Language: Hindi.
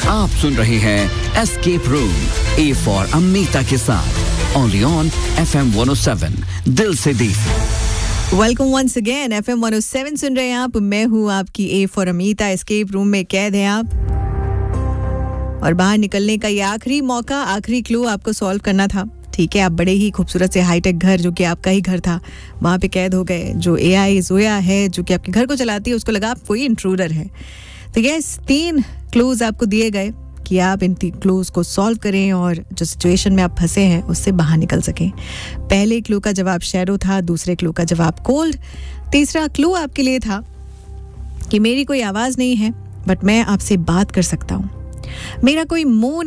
आप सुन रहे हैं escape room, A for Amita के साथ, ओनली ऑन FM 107, दिल से दी। वेलकम वंस अगेन, FM 107 सुन रहे हैं आप। मैं हूँ आपकी A for Amita. Escape room में कैद हैं आप, और बाहर निकलने का ये आखिरी मौका, आखिरी क्लू आपको सॉल्व करना था। ठीक है, आप बड़े ही खूबसूरत से हाईटेक घर, जो कि आपका ही घर था, वहाँ पे कैद हो गए। जो AI जोया है, जो कि आपके घर को चलाती है, उसको लगा आप कोई इंट्रूडर है। तो यस, 3 क्लूज आपको दिए गए कि आप इन 3 क्लूज को सॉल्व करें और जो सिचुएशन में आप फंसे हैं उससे बाहर निकल सकें। पहले क्लू का जवाब शैरो था, दूसरे क्लू का जवाब कोल्ड, तीसरा क्लू आपके लिए था कि मेरी कोई आवाज़ नहीं है बट मैं आपसे बात कर सकता हूँ, मेरा कोई मुंह